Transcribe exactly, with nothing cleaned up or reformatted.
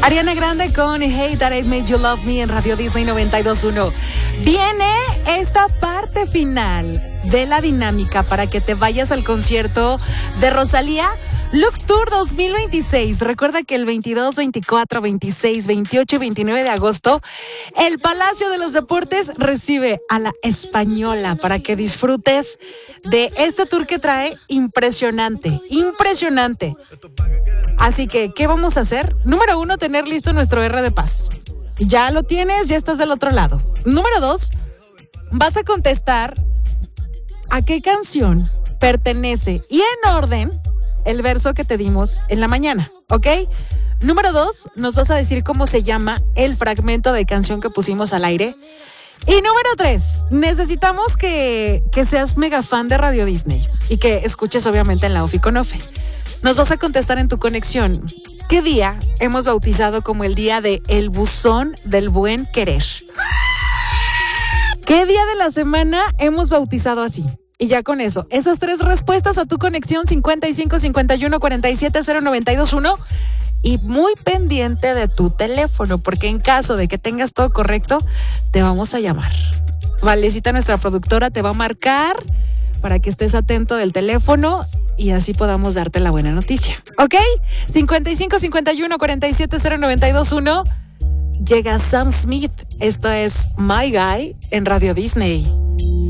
Ariana Grande con Hey That I Made You Love Me en Radio Disney noventa y dos punto uno. Viene esta parte final de la dinámica para que te vayas al concierto de Rosalía Lux Tour dos mil veintiséis. Recuerda que el veintidós, veinticuatro, veintiséis, veintiocho y veintinueve de agosto el Palacio de los Deportes recibe a La Española para que disfrutes de este tour que trae impresionante, impresionante. Así que, ¿qué vamos a hacer? Número uno, tener listo nuestro R de Paz. Ya lo tienes, ya estás del otro lado. Número dos, vas a contestar a qué canción pertenece y en orden el verso que te dimos en la mañana, ¿ok? Número dos, nos vas a decir cómo se llama el fragmento de canción que pusimos al aire. Y número tres, necesitamos que, que seas mega fan de Radio Disney y que escuches obviamente en la Ofi con Ofe. Nos vas a contestar en tu conexión qué día hemos bautizado como el día de El Buzón del Buen Querer. ¿Qué día de la semana hemos bautizado así? Y ya con eso, esas tres respuestas a tu conexión cincuenta y cinco, cincuenta y uno, cuarenta y siete, cero noventa y dos uno y muy pendiente de tu teléfono porque en caso de que tengas todo correcto, te vamos a llamar. Valecita, nuestra productora, te va a marcar para que estés atento del teléfono y así podamos darte la buena noticia, ¿ok? cincuenta y cinco, cincuenta y uno, cuarenta y siete, cero noventa y dos uno. Llega Sam Smith. Esto es My Guy en Radio Disney.